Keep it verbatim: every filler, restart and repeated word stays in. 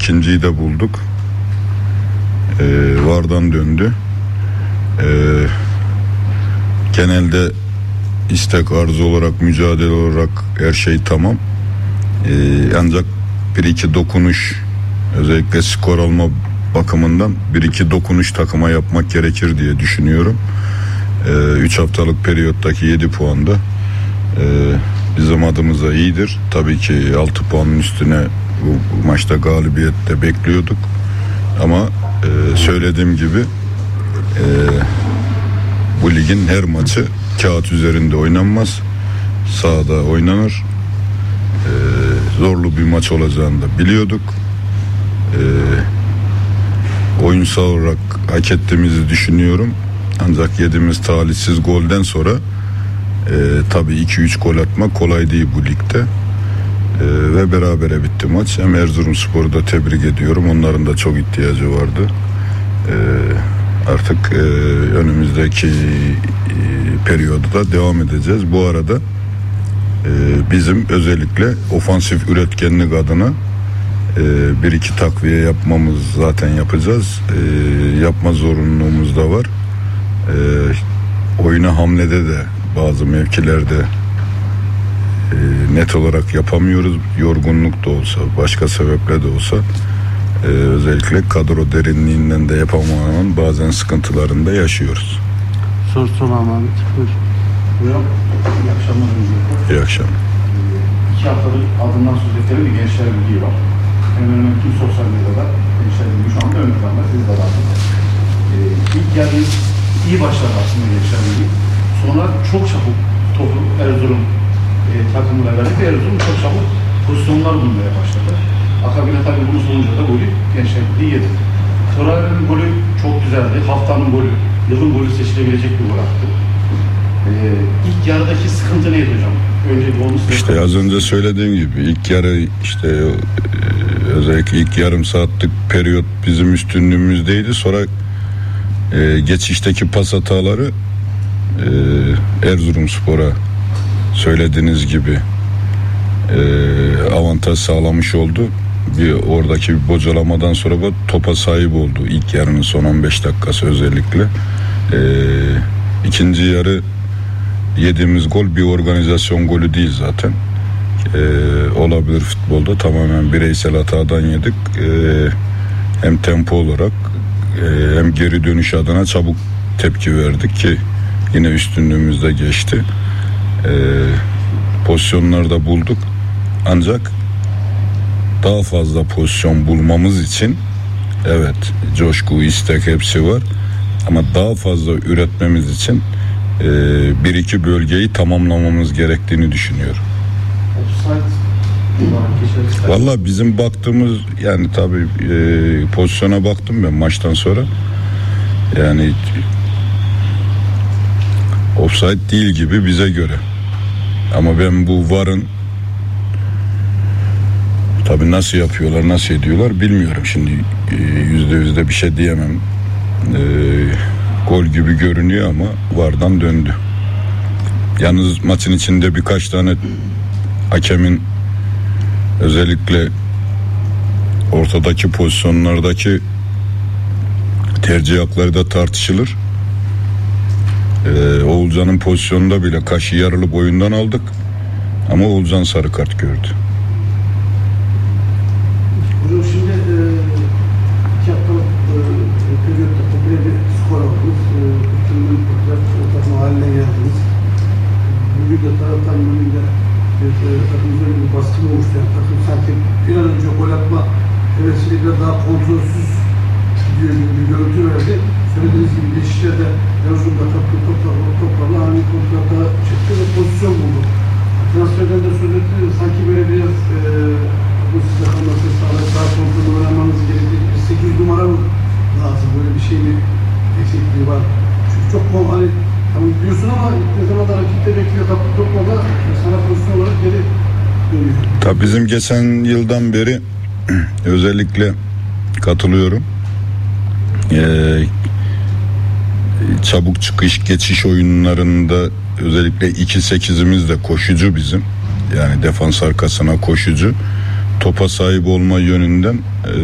ikinciyi de bulduk. Ee, vardan döndü. Ee, genelde istek, arzu olarak, mücadele olarak her şey tamam. Ee, ancak bir iki dokunuş, özellikle skor alma bakımından bir iki dokunuş takıma yapmak gerekir diye düşünüyorum. üç ee, haftalık periyottaki yedi puan da e, bizim adımıza iyidir. Tabii ki altı puanın üstüne bu maçta galibiyette bekliyorduk. Ama e, söylediğim gibi e, bu ligin her maçı kağıt üzerinde oynanmaz. Sahada oynanır. E, zorlu bir maç olacağını da biliyorduk. E, oyunsal olarak hak ettiğimizi düşünüyorum. Ancak yediğimiz talihsiz golden sonra e, tabii iki üç gol atmak kolay değil bu ligde. E, ve berabere bitti maç. Hem Erzurumspor'u da tebrik ediyorum. Onların da çok ihtiyacı vardı. E, artık e, önümüzdeki e, periyoda da devam edeceğiz. Bu arada e, bizim özellikle ofansif üretkenlik adına e, bir iki takviye yapmamız zaten yapacağız. E, yapma zorunluluğumuz da var. E, oyuna hamlede de bazı mevkilerde e, net olarak yapamıyoruz. Yorgunluk da olsa, başka sebeple de olsa e, özellikle kadro derinliğinden de yapamamanın bazen sıkıntılarını da yaşıyoruz. Soru soran Ahmet. Buyurun. İyi akşamlar. İyi akşamlar. İki haftadır adından söz ettiğim bir Gençler Birliği var. Hemen hemen tüm sosyal medyada Gençler Birliği şu anda ön planda. Siz de dahil. Ee, ilk yarı iyi başladı aslında Gençler Birliği. Sonra çok çabuk topu Erzurum e, takımıyla verdik. Erzurum çok çabuk pozisyonlar bulmaya başladı. Akabine tabii bunun sonucu da golü Gençler Birliği yedi. Traore'nin golü çok güzeldi. Haftanın golü, yılın golü seçilebilecek bir gol attı. Ee, ilk yarıdaki sıkıntı neydi hocam? Önce bir onu size... İşte az önce söylediğim gibi ilk yarı işte e, özellikle ilk yarım saatlik periyot bizim üstünlüğümüzdeydi. Sonra e, geçişteki pas hataları e, Erzurumspor'a söylediğiniz gibi e, avantaj sağlamış oldu. Bir oradaki bir bocalamadan sonra bu topa sahip oldu. İlk yarının son on beş dakikası özellikle. E, ikinci yarı yediğimiz gol bir organizasyon golü değil zaten. Ee, olabilir futbolda, tamamen bireysel hatadan yedik. Ee, hem tempo olarak e, hem geri dönüş adına çabuk tepki verdik ki yine üstünlüğümüzde geçti. Ee, pozisyonları da bulduk. Ancak daha fazla pozisyon bulmamız için evet coşku, istek hepsi var. Ama daha fazla üretmemiz için e, bir iki bölgeyi tamamlamamız gerektiğini düşünüyorum. Vallahi bizim baktığımız yani tabii e, pozisyona baktım ben maçtan sonra. Yani offside değil gibi bize göre. Ama ben bu VAR'ın tabii nasıl yapıyorlar, nasıl ediyorlar bilmiyorum. Şimdi yüzde yüzde bir şey diyemem. E, gol gibi görünüyor ama VAR'dan döndü. Yalnız maçın içinde birkaç tane hakemin özellikle ortadaki pozisyonlardaki tercih hakları da tartışılır. Ee, Oğulcan'ın pozisyonunda bile kaşı yarılıp oyundan aldık. Ama Oğulcan sarı kart gördü. Hocam şimdi e, iki haftalık e, periyotta popüler bir skor aldınız. E, Türkiye'nin popüler takım haline geldiniz. Bugün de taraftan bugün de bir e, takım üzerinde bir baskı oluşturan takım sanki bir an önce gol atma hevesiyle biraz daha kontrolsüz gidiyor gibi bir görüntü verdi. Söylediğiniz gibi geçişlerde Erzurum'da kapı toplarla toplarla ani kontrata çıktı ve pozisyon buldu. Transferden de söz ettiniz. Sanki böyle biraz e, bu size kalması sağlayıp daha kontrolü öğrenmeniz gerektiği bir sekiz numara mı lazım? Böyle bir şey mi eksikliği var? Çünkü çok kol hani tamam diyorsun ama ne zaman da rakipte bekliyor kapı toplarla sana pozisyon olarak geri dönüyor. Tabii bizim geçen yıldan beri özellikle katılıyorum. Ee, çabuk çıkış geçiş oyunlarında özellikle iki sekizimiz de koşucu bizim. Yani defans arkasına koşucu. Topa sahip olma yönünden